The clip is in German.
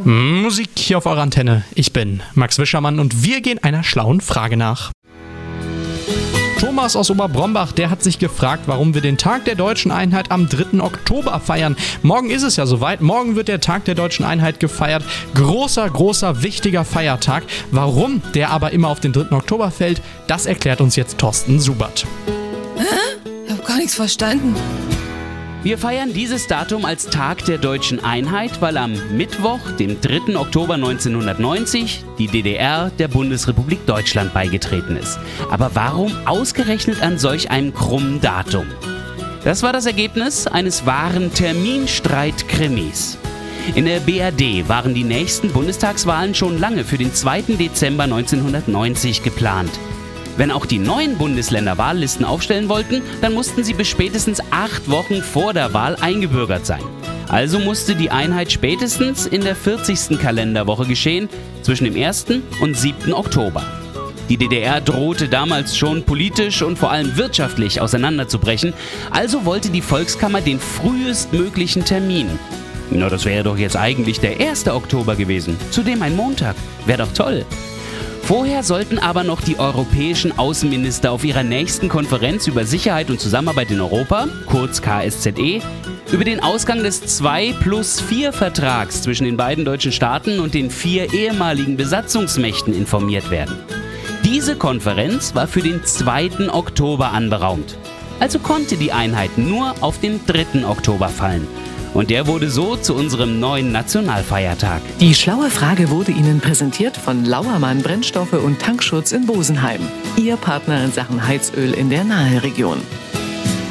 Musik hier auf eurer Antenne. Ich bin Max Wischermann und wir gehen einer schlauen Frage nach. Thomas aus Oberbrombach, der hat sich gefragt, warum wir den Tag der Deutschen Einheit am 3. Oktober feiern. Morgen ist es ja soweit. Morgen wird der Tag der Deutschen Einheit gefeiert. Großer, wichtiger Feiertag. Warum der aber immer auf den 3. Oktober fällt, das erklärt uns jetzt Thorsten Subert. Ich hab gar nichts verstanden. Wir feiern dieses Datum als Tag der Deutschen Einheit, weil am Mittwoch, dem 3. Oktober 1990, die DDR der Bundesrepublik Deutschland beigetreten ist. Aber warum ausgerechnet an solch einem krummen Datum? Das war das Ergebnis eines wahren Terminstreit-Krimis. In der BRD waren die nächsten Bundestagswahlen schon lange für den 2. Dezember 1990 geplant. Wenn auch die neuen Bundesländer Wahllisten aufstellen wollten, dann mussten sie bis spätestens 8 Wochen vor der Wahl eingebürgert sein. Also musste die Einheit spätestens in der 40. Kalenderwoche geschehen, zwischen dem 1. und 7. Oktober. Die DDR drohte damals schon politisch und vor allem wirtschaftlich auseinanderzubrechen, also wollte die Volkskammer den frühestmöglichen Termin. Na, das wäre doch jetzt eigentlich der 1. Oktober gewesen, zudem ein Montag. Wäre doch toll. Vorher sollten aber noch die europäischen Außenminister auf ihrer nächsten Konferenz über Sicherheit und Zusammenarbeit in Europa, kurz KSZE, über den Ausgang des 2+4-Vertrags zwischen den beiden deutschen Staaten und den 4 ehemaligen Besatzungsmächten informiert werden. Diese Konferenz war für den 2. Oktober anberaumt. Also konnte die Einheit nur auf den 3. Oktober fallen. Und der wurde so zu unserem neuen Nationalfeiertag. Die schlaue Frage wurde Ihnen präsentiert von Lauermann Brennstoffe und Tankschutz in Bosenheim. Ihr Partner in Sachen Heizöl in der Naheregion.